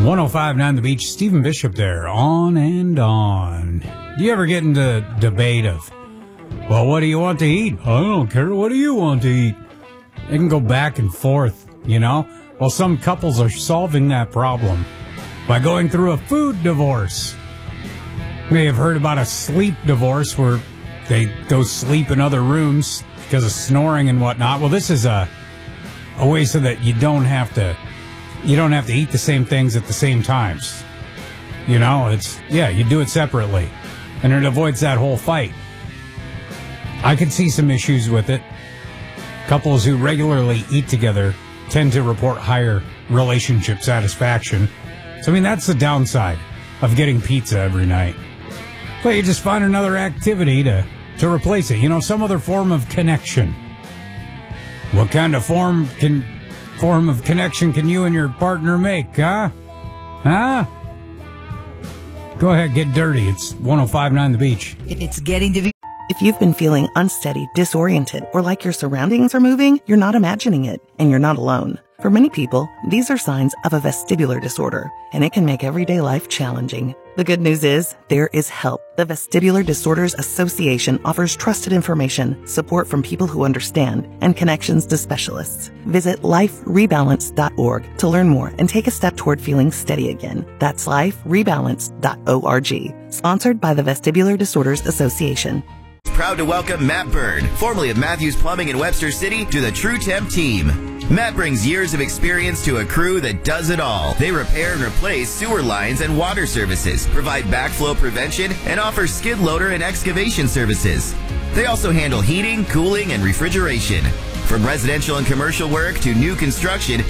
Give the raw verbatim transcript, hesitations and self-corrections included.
one oh five point nine The Beach, Stephen Bishop there, on and on. Do you ever get into debate of, well, what do you want to eat? I don't care. What do you want to eat? It can go back and forth, you know? Well, some couples are solving that problem by going through a food divorce. You may have heard about a sleep divorce where they go sleep in other rooms because of snoring and whatnot. Well, this is a a way so that you don't have to you don't have to eat the same things at the same times. You know, it's yeah, you do it separately, and it avoids that whole fight. I could see some issues with it. Couples who regularly eat together tend to report higher relationship satisfaction. So, I mean, that's the downside of getting pizza every night. But you just find another activity to, to replace it. You know, some other form of connection. What kind of form can form of connection can you and your partner make, huh? Huh? Go ahead, get dirty. It's one oh five point nine The Beach. It's getting to be... If you've been feeling unsteady, disoriented, or like your surroundings are moving, you're not imagining it, and you're not alone. For many people, these are signs of a vestibular disorder, and it can make everyday life challenging. The good news is, there is help. The Vestibular Disorders Association offers trusted information, support from people who understand, and connections to specialists. Visit life rebalance dot org to learn more and take a step toward feeling steady again. That's life rebalance dot org. Sponsored by the Vestibular Disorders Association. Proud to welcome Matt Bird, formerly of Matthews Plumbing in Webster City, to the True Temp team. Matt brings years of experience to a crew that does it all. They repair and replace sewer lines and water services, provide backflow prevention, and offer skid loader and excavation services. They also handle heating, cooling, and refrigeration. From residential and commercial work to new construction,